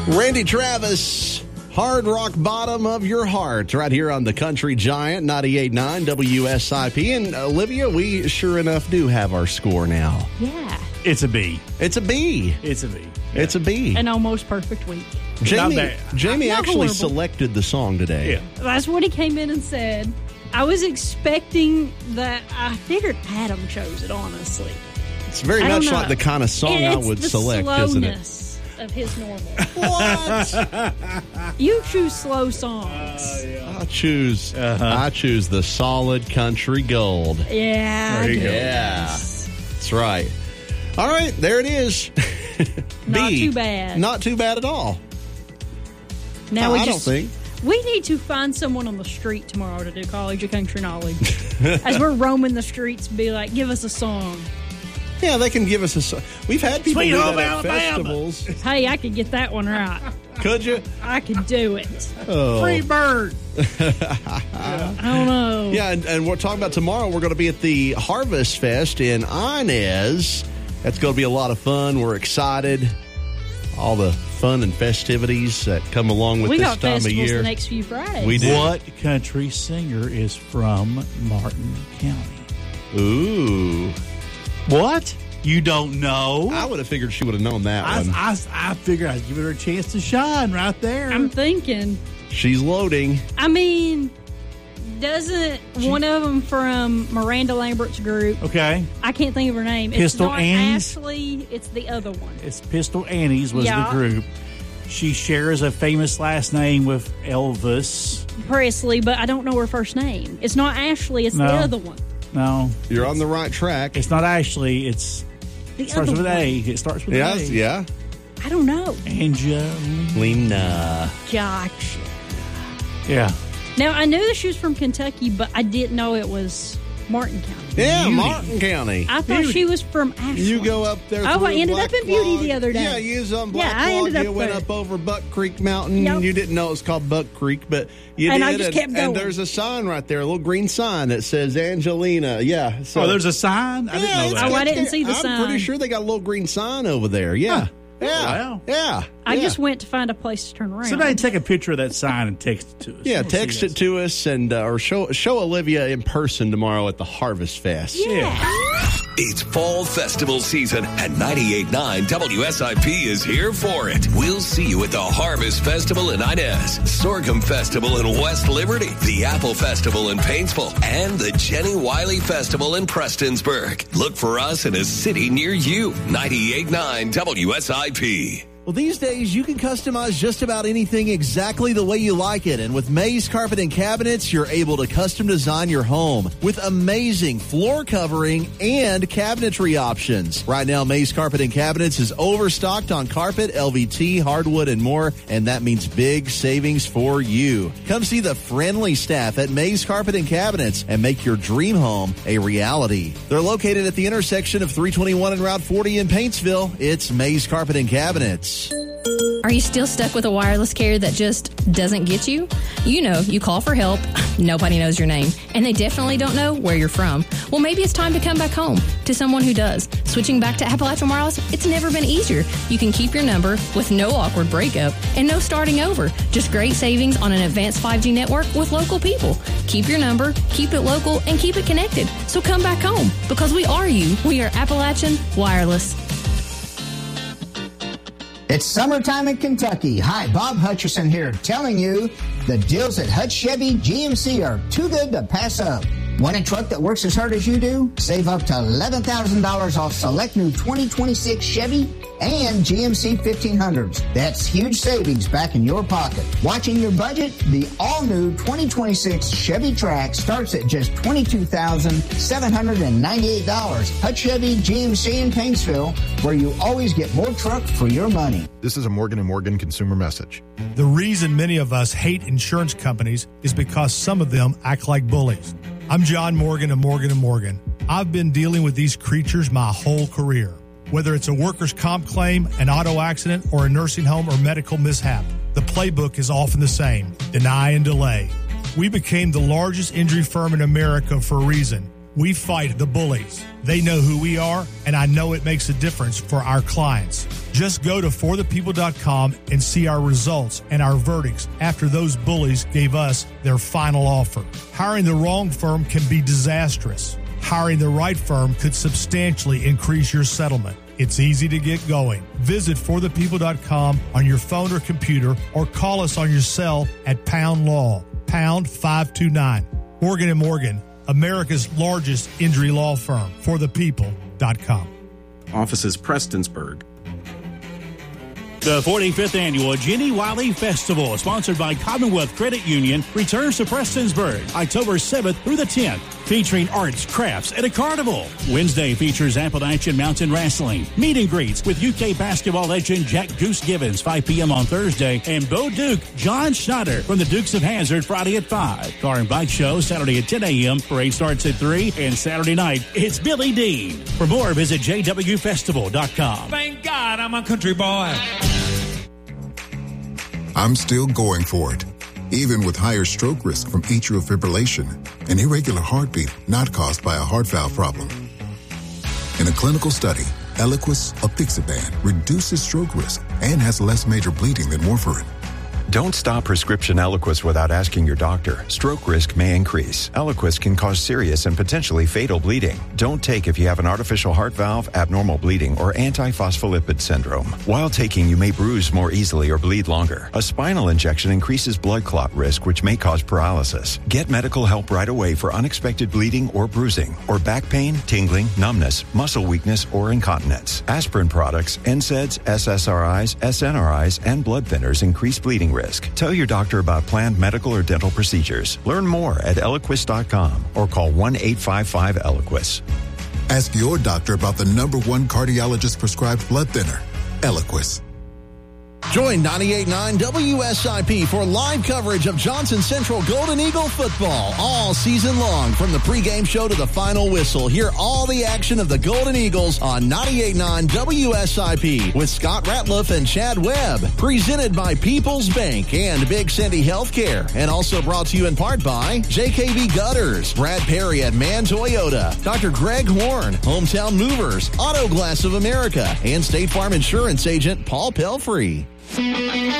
Randy Travis, Hard Rock Bottom of Your Heart, right here on the Country Giant, 98.9 WSIP. And Olivia, we sure enough do have our score now. Yeah. It's a B. It's a B. It's a B. Yeah. It's a B. An almost perfect week. Jamie actually horrible. selected the song today. Yeah. That's what he came in and said. I was expecting that. I figured Adam chose it, honestly. It's very much like the kind of song I would select, isn't it? It's the slowness of his normal. What? You choose slow songs. Yeah. I choose the solid country gold. Yeah. There you go. Yeah. That's right. All right, there it is. Not B. too bad. Not too bad at all. Now I don't think. We need to find someone on the street tomorrow to do College of Country Knowledge. As we're roaming the streets, be like, give us a song. Yeah, they can give us a song. We've had people Sweet do Home that at Alabama. festivals. Hey, I could get that one right. Could you? I could do it. Oh. Free bird. I don't know. Yeah, and we're talking about tomorrow. We're going to be at the Harvest Fest in Inez. That's going to be a lot of fun. We're excited. All the fun and festivities that come along with we this got time of festivals year. the next few Fridays. We do. What country singer is from Martin County? Ooh. What? You don't know? I would have figured she would have known that one. I figured I'd give her a chance to shine right there. I'm thinking. She's loading. I mean, doesn't one of them from Miranda Lambert's group? Okay. I can't think of her name. Pistol it's not Annie's? Ashley. It's the other one. It's Pistol Annie's was Yeah. the group. She shares a famous last name with Elvis. Presley, but I don't know her first name. It's not Ashley. It's No. the other one. No, You're on the right track. it's not Ashley. It The starts other with one. A. It starts with Yes, A. yeah. I don't know. Lena. Gotcha. Yeah. Now, I knew that she was from Kentucky, but I didn't know it was Martin County. Yeah, Beauty. Martin County. I thought she was from Ashland. You go up there. Oh, through I ended up Black in Beauty Log. the other day. Yeah, you was on Black Yeah, I Log. ended up You went there. up over Buck Creek Mountain. Yep. You didn't know it was called Buck Creek, but you And did. I just kept going. And there's a sign right there, a little green sign that says Angelina. Yeah. So, Oh, there's a sign? I didn't know it's that. Oh, I got didn't there. see the I'm sign. pretty sure they got a little green sign over there. Yeah. Huh. Yeah. Wow. Yeah. I Yeah. just went to find a place to turn around. Somebody take a picture of that sign and text it to us. Yeah, We'll see text that. it to us and or show Olivia in person tomorrow at the Harvest Fest. Yeah. It's fall festival season, and 98.9 WSIP is here for it. We'll see you at the Harvest Festival in Inez, Sorghum Festival in West Liberty, the Apple Festival in Paintsville, and the Jenny Wiley Festival in Prestonsburg. Look for us in a city near you. 98.9 WSIP. Well, these days, you can customize just about anything exactly the way you like it. And with Mays Carpet and Cabinets, you're able to custom design your home with amazing floor covering and cabinetry options. Right now, Mays Carpet and Cabinets is overstocked on carpet, LVT, hardwood, and more. And that means big savings for you. Come see the friendly staff at Mays Carpet and Cabinets and make your dream home a reality. They're located at the intersection of 321 and Route 40 in Paintsville. It's Mays Carpet and Cabinets. Are you still stuck with a wireless carrier that just doesn't get you? You know, you call for help, nobody knows your name, and they definitely don't know where you're from. Well, maybe it's time to come back home to someone who does. Switching back to Appalachian Wireless, it's never been easier. You can keep your number with no awkward breakup and no starting over. Just great savings on an advanced 5G network with local people. Keep your number, keep it local, and keep it connected. So come back home because we are you. We are Appalachian Wireless. It's summertime in Kentucky. Hi, Bob Hutcherson here, telling you the deals at Hutch Chevy GMC are too good to pass up. Want a truck that works as hard as you do? Save up to $11,000 off select new 2026 Chevy and GMC 1500s. That's huge savings back in your pocket. Watching your budget? The all-new 2026 Chevy Trax starts at just $22,798. Hutch Chevy GMC in Paintsville, where you always get more truck for your money. This is a Morgan & Morgan consumer message. The reason many of us hate insurance companies is because some of them act like bullies. I'm John Morgan of Morgan & Morgan. I've been dealing with these creatures my whole career. Whether it's a workers' comp claim, an auto accident, or a nursing home or medical mishap, the playbook is often the same: deny and delay. We became the largest injury firm in America for a reason. We fight the bullies. They know who we are, and I know it makes a difference for our clients. Just go to forthepeople.com and see our results and our verdicts after those bullies gave us their final offer. Hiring the wrong firm can be disastrous. Hiring the right firm could substantially increase your settlement. It's easy to get going. Visit forthepeople.com on your phone or computer, or call us on your cell at Pound Law, pound 529. Morgan & Morgan, America's largest injury law firm, forthepeople.com. Offices Prestonsburg. The 45th Annual Jenny Wiley Festival, sponsored by Commonwealth Credit Union, returns to Prestonsburg October 7th through the 10th, featuring arts, crafts, and a carnival. Wednesday features Appalachian Mountain Wrestling, meet and greets with UK basketball legend Jack Goose Givens, 5 p.m. on Thursday, and Bo Duke, John Schneider from the Dukes of Hazzard, Friday at 5. Car and bike show Saturday at 10 a.m. Parade starts at 3, and Saturday night, it's Billy Dean. For more, visit jwfestival.com. Thank God I'm a country boy. I'm still going for it, even with higher stroke risk from atrial fibrillation, an irregular heartbeat not caused by a heart valve problem. In a clinical study, Eliquis apixaban reduces stroke risk and has less major bleeding than warfarin. Don't stop prescription Eliquis without asking your doctor. Stroke risk may increase. Eliquis can cause serious and potentially fatal bleeding. Don't take if you have an artificial heart valve, abnormal bleeding, or antiphospholipid syndrome. While taking, you may bruise more easily or bleed longer. A spinal injection increases blood clot risk, which may cause paralysis. Get medical help right away for unexpected bleeding or bruising, or back pain, tingling, numbness, muscle weakness, or incontinence. Aspirin products, NSAIDs, SSRIs, SNRIs, and blood thinners increase bleeding risk. Tell your doctor about planned medical or dental procedures. Learn more at Eliquis.com or call 1-855-ELIQUIS. Ask your doctor about the #1 cardiologist prescribed blood thinner, Eliquis. Join 98.9 WSIP for live coverage of Johnson Central Golden Eagle football all season long. From the pregame show to the final whistle, hear all the action of the Golden Eagles on 98.9 WSIP with Scott Ratliff and Chad Webb. Presented by People's Bank and Big Sandy Healthcare. And also brought to you in part by JKB Gutters, Brad Perry at Mann Toyota, Dr. Greg Horn, Hometown Movers, Auto Glass of America, and State Farm Insurance Agent Paul Pelfrey.